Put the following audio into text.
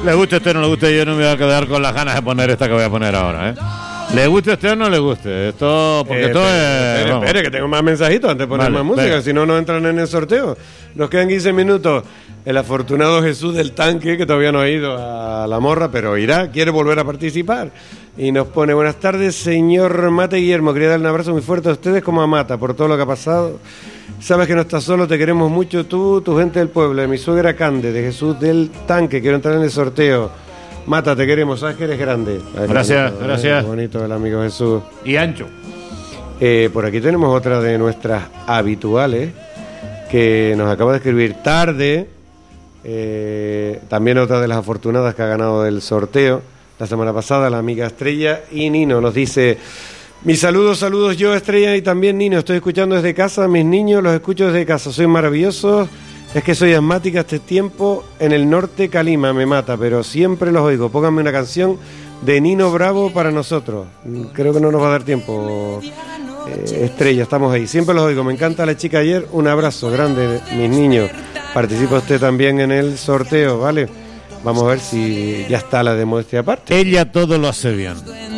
Le guste a usted o no le guste, yo no me voy a quedar con las ganas de poner esta que voy a poner ahora, ¿eh? ¿Le guste a usted o no le guste? Esto, porque esto es... Espere, que tengo más mensajitos antes de poner más música, venga. si no, no entran en el sorteo. Nos quedan 15 minutos. El afortunado Jesús del Tanque, que todavía no ha ido a la morra, pero irá, quiere volver a participar. Y nos pone: buenas tardes, señor Mata y Guillermo. Quería darle un abrazo muy fuerte a ustedes como a Mata por todo lo que ha pasado. Sabes que no estás solo, te queremos mucho tú, tu gente del pueblo, de mi suegra Cande, de Jesús del Tanque. Quiero entrar en el sorteo. Mata, te queremos, sabes que eres grande. Gracias, bonito, gracias. Bonito el amigo Jesús. Y ancho. Por aquí tenemos otra de nuestras habituales que nos acaba de escribir tarde. También otra de las afortunadas que ha ganado del sorteo la semana pasada, la amiga Estrella. Y Nino nos dice: mis saludos yo, Estrella, y también Nino. Estoy escuchando desde casa, mis niños los escucho desde casa. Soy maravilloso. Es que soy asmática este tiempo. En el norte Calima me mata, pero siempre los oigo. Pónganme una canción de Nino Bravo para nosotros. Creo que no nos va a dar tiempo, Estrella, estamos ahí. Siempre los oigo. Me encanta La Chica Ayer. Un abrazo grande, mis niños. Participa usted también en el sorteo, ¿vale? Vamos a ver si ya está la de modestia aparte. Ella todo lo hace bien.